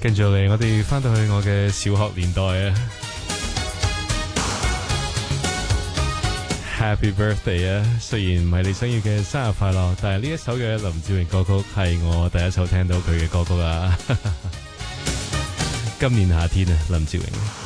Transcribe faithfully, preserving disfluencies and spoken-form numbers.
跟住嚟，我哋翻到去我嘅小學年代啊！Happy birthday 啊！雖然唔係你想要嘅生日快樂，但係呢一首嘅林志穎歌曲係我第一首聽到佢嘅歌曲啊！今年夏天啊，林志穎。